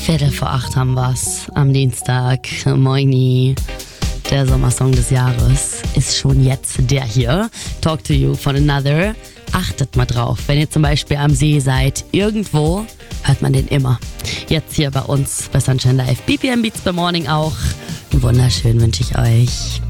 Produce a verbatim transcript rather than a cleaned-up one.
Viertel vor acht haben wir's am Dienstag. Moini. Der Sommersong des Jahres ist schon jetzt der hier. Talk to You von Another. Achtet mal drauf, wenn ihr zum Beispiel am See seid, irgendwo, hört man den immer. Jetzt hier bei uns bei Sunshine Live. B P M Beats by Morning auch. Wunderschön wünsche ich euch.